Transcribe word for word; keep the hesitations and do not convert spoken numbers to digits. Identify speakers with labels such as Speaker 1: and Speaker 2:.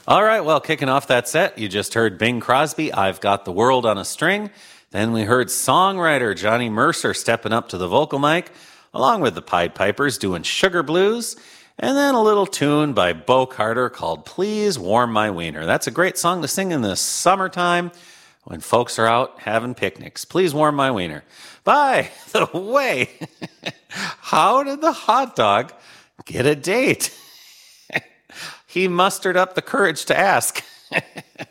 Speaker 1: All right, well, kicking off that set, you just heard Bing Crosby, I've Got the World on a String. Then we heard songwriter Johnny Mercer stepping up to the vocal mic, along with the Pied Pipers doing Sugar Blues, and then a little tune by Bo Carter called Please Warm My Wiener. That's a great song to sing in the summertime when folks are out having picnics. Please warm my wiener. By the way, how did the hot dog get a date? He mustered up the courage to ask.